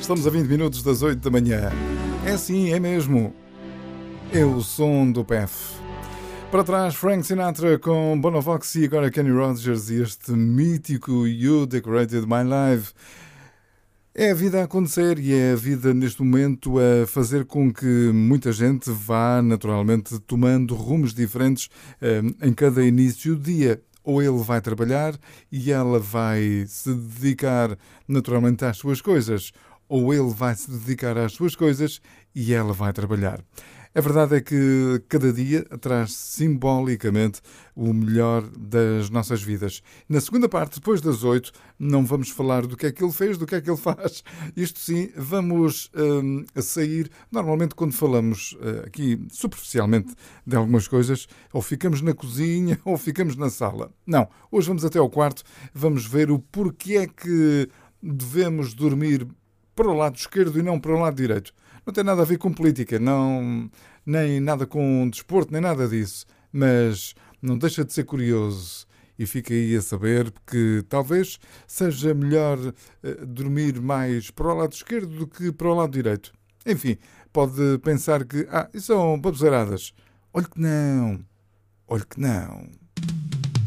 Estamos a 20 minutos das 8 da manhã. É sim, é mesmo. É o som do PEF. Para trás, Frank Sinatra com Bonovox e agora Kenny Rogers e este mítico You Decorated My Life. É a vida a acontecer e é a vida neste momento a fazer com que muita gente vá naturalmente tomando rumos diferentes em cada início do dia. Ou ele vai trabalhar e ela vai se dedicar naturalmente às suas coisas, ou ele vai se dedicar às suas coisas e ela vai trabalhar. A verdade é que cada dia traz simbolicamente o melhor das nossas vidas. Na segunda parte, depois das 8, não vamos falar do que é que ele fez, do que é que ele faz. Isto sim, vamos sair. Normalmente, quando falamos aqui superficialmente de algumas coisas, ou ficamos na cozinha ou ficamos na sala. Não, hoje vamos até ao quarto, vamos ver o porquê é que devemos dormir para o lado esquerdo e não para o lado direito. Não tem nada a ver com política, não, nem nada com desporto, nem nada disso. Mas não deixa de ser curioso e fica aí a saber que talvez seja melhor dormir mais para o lado esquerdo do que para o lado direito. Enfim, pode pensar que isso são baboseiradas. Olhe que não. Olhe que não.